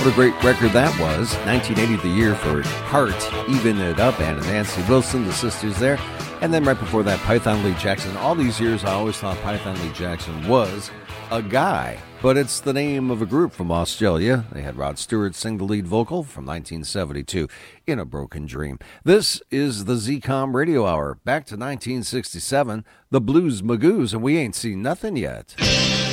What a great record that was. 1980, the year for Heart, Even It Up, Ann and Nancy Wilson, the sisters there. And then right before that, Python Lee Jackson. All these years, I always thought Python Lee Jackson was a guy, but it's the name of a group from Australia. They had Rod Stewart sing the lead vocal from 1972, In a Broken Dream. This is the ZCOM Radio Hour. Back to 1967, the Blues Magoos, and we ain't seen nothing yet.